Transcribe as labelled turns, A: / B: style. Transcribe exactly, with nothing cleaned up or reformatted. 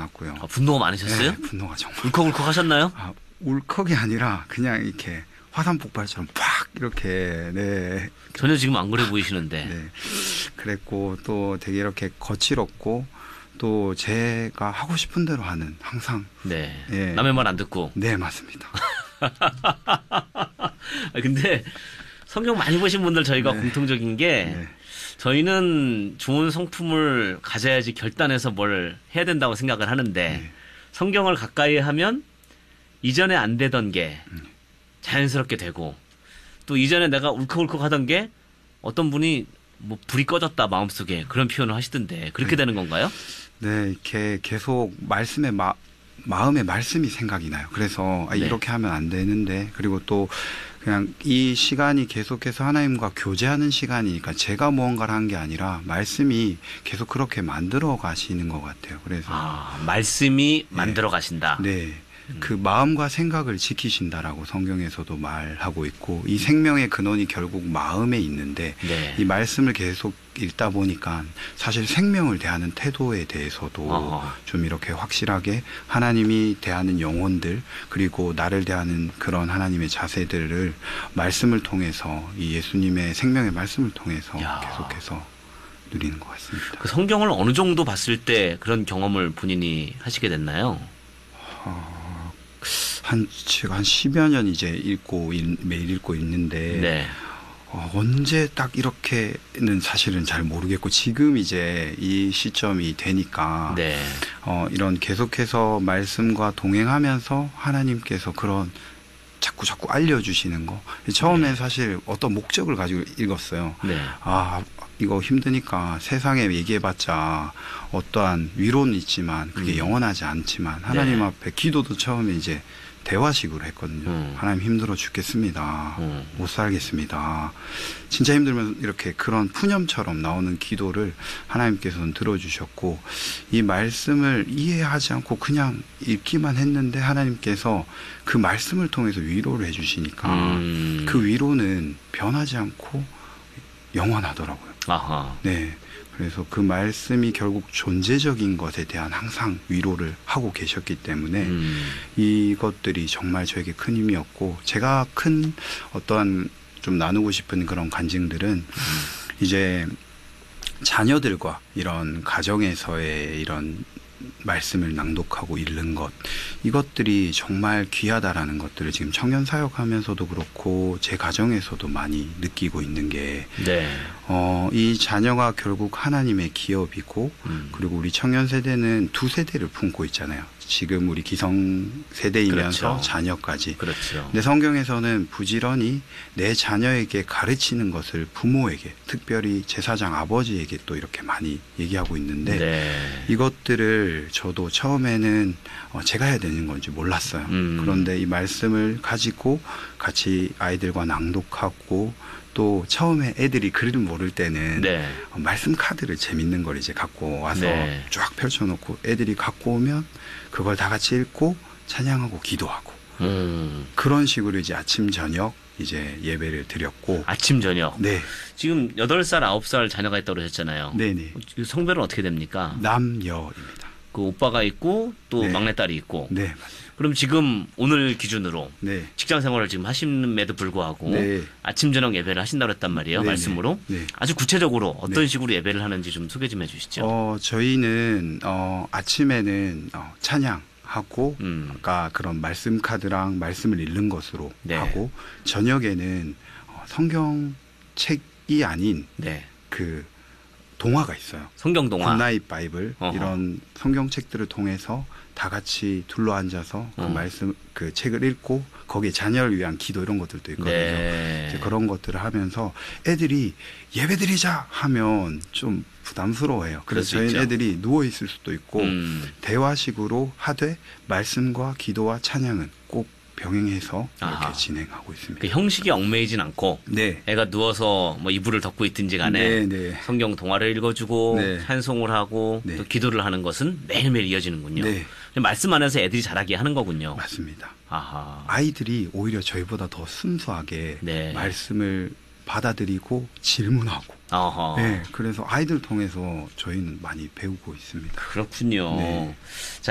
A: 많았고요.
B: 아, 분노가 많으셨어요?
A: 네, 분노가 정말.
B: 울컥울컥 하셨나요?
A: 아, 울컥이 아니라 그냥 이렇게 화산 폭발처럼 팍 이렇게 네.
B: 전혀 지금 안 그래 보이시는데.
A: 네. 그랬고 또 되게 이렇게 거칠었고 또 제가 하고 싶은 대로 하는 항상.
B: 네.
A: 예.
B: 남의 말 안 듣고.
A: 네, 맞습니다.
B: 근데 성경 많이 보신 분들 저희가
A: 네.
B: 공통적인 게
A: 네.
B: 저희는 좋은 성품을 가져야지 결단해서 뭘 해야 된다고 생각을 하는데
A: 네.
B: 성경을 가까이 하면 이전에 안 되던 게 자연스럽게 되고 또 이전에 내가 울컥울컥 하던 게 어떤 분이 뭐 불이 꺼졌다 마음속에 그런 표현을 하시던데 그렇게 되는 건가요?
A: 네, 이렇게 계속 말씀에 마, 마음에 말씀이 생각이 나요. 그래서 아,
B: 네.
A: 이렇게 하면 안 되는데 그리고 또 그냥 이 시간이 계속해서 하나님과 교제하는 시간이니까 제가 무언가를 한 게 아니라 말씀이 계속 그렇게 만들어 가시는 것 같아요. 그래서
B: 아, 말씀이 만들어 가신다.
A: 네. 그 마음과 생각을 지키신다라고 성경에서도 말하고 있고 이 생명의 근원이 결국 마음에 있는데
B: 네.
A: 이 말씀을 계속 읽다 보니까 사실 생명을 대하는 태도에 대해서도
B: 어허.
A: 좀 이렇게 확실하게 하나님이 대하는 영혼들 그리고 나를 대하는 그런 하나님의 자세들을 말씀을 통해서 이 예수님의 생명의 말씀을 통해서
B: 야.
A: 계속해서 누리는 것 같습니다.
B: 그 성경을 어느 정도 봤을 때 그런 경험을 본인이 하시게 됐나요?
A: 어, 한 제가 한 십여 년 이제 읽고 읽, 매일 읽고 있는데
B: 네.
A: 어, 언제 딱 이렇게는 사실은 잘 모르겠고 지금 이제 이 시점이 되니까
B: 네.
A: 어, 이런 계속해서 말씀과 동행하면서 하나님께서 그런 자꾸 자꾸 알려주시는 거 처음에
B: 네.
A: 사실 어떤 목적을 가지고 읽었어요.
B: 네.
A: 아 이거 힘드니까 세상에 얘기해봤자 어떠한 위로는 있지만 그게
B: 음.
A: 영원하지 않지만 하나님
B: 네.
A: 앞에 기도도 처음에 이제 대화식으로 했거든요.
B: 음.
A: 하나님 힘들어 죽겠습니다.
B: 음.
A: 못 살겠습니다. 진짜 힘들면 이렇게 그런 푸념처럼 나오는 기도를 하나님께서는 들어주셨고 이 말씀을 이해하지 않고 그냥 읽기만 했는데 하나님께서 그 말씀을 통해서 위로를 해주시니까
B: 음.
A: 그 위로는 변하지 않고 영원하더라고요.
B: 아하.
A: 네. 그래서 그 말씀이 결국 존재적인 것에 대한 항상 위로를 하고 계셨기 때문에
B: 음.
A: 이것들이 정말 저에게 큰 힘이었고 제가 큰 어떠한 좀 나누고 싶은 그런 간증들은 음. 이제 자녀들과 이런 가정에서의 이런 말씀을 낭독하고 읽는 것 이것들이 정말 귀하다라는 것들을 지금 청년 사역하면서도 그렇고 제 가정에서도 많이 느끼고 있는 게
B: 네.
A: 어, 이 자녀가 결국 하나님의 기업이고
B: 음.
A: 그리고 우리 청년 세대는 두 세대를 품고 있잖아요. 지금 우리 기성 세대이면서
B: 그렇죠.
A: 자녀까지.
B: 그렇죠.
A: 근데 성경에서는 부지런히 내 자녀에게 가르치는 것을 부모에게 특별히 제사장 아버지에게 또 이렇게 많이 얘기하고 있는데
B: 네.
A: 이것들을 저도 처음에는 어, 제가 해야 되는 건지 몰랐어요.
B: 음.
A: 그런데 이 말씀을 가지고 같이 아이들과 낭독하고 또 처음에 애들이 글을 모를 때는
B: 네.
A: 어, 말씀 카드를 재밌는 걸 이제 갖고 와서
B: 네.
A: 쫙 펼쳐놓고 애들이 갖고 오면 그걸 다 같이 읽고 찬양하고 기도하고
B: 음.
A: 그런 식으로 이제 아침 저녁 이제 예배를 드렸고
B: 아침 저녁.
A: 네,
B: 지금 여덟 살 아홉 살 자녀가 있다고 그러셨잖아요.
A: 네네
B: 성별은 어떻게 됩니까?
A: 남여입니다.
B: 그 오빠가 있고 또
A: 네.
B: 막내딸이 있고.
A: 네, 맞습니다.
B: 그럼 지금 오늘 기준으로
A: 네,
B: 직장 생활을 지금 하심에도 불구하고
A: 네.
B: 아침 저녁 예배를 하신다고 했단 말이에요.
A: 네네.
B: 말씀으로.
A: 네.
B: 아주 구체적으로 어떤
A: 네.
B: 식으로 예배를 하는지 좀 소개 좀 해주시죠.
A: 어, 저희는 어, 아침에는 어, 찬양하고
B: 음.
A: 아까 그런 말씀 카드랑 말씀을 읽는 것으로
B: 네.
A: 하고 저녁에는 어, 성경 책이 아닌
B: 네.
A: 그 동화가 있어요.
B: 성경 동화.
A: 굿나잇 바이블
B: 어허.
A: 이런 성경책들을 통해서 다 같이 둘러 앉아서 그
B: 어.
A: 말씀 그 책을 읽고 거기에 자녀를 위한 기도 이런 것들도 있거든요.
B: 네.
A: 이제 그런 것들을 하면서 애들이 예배드리자 하면 좀 부담스러워해요.
B: 그럴 수
A: 그래서 저희는
B: 있죠.
A: 애들이 누워 있을 수도 있고
B: 음.
A: 대화식으로 하되 말씀과 기도와 찬양은 꼭 병행해서 이렇게
B: 아하.
A: 진행하고 있습니다.
B: 그 형식이 얽매이진 않고
A: 네.
B: 애가 누워서 뭐 이불을 덮고 있든지 간에
A: 네, 네.
B: 성경 동화를 읽어주고
A: 네.
B: 찬송을 하고
A: 네.
B: 또 기도를 하는 것은 매일매일 이어지는군요.
A: 네.
B: 말씀 안에서 애들이 잘하게 하는 거군요.
A: 맞습니다.
B: 아하.
A: 아이들이 오히려 저희보다 더 순수하게
B: 네.
A: 말씀을 받아들이고 질문하고
B: 어허.
A: 네, 그래서 아이들 통해서 저희는 많이 배우고 있습니다.
B: 그렇군요.
A: 네.
B: 자,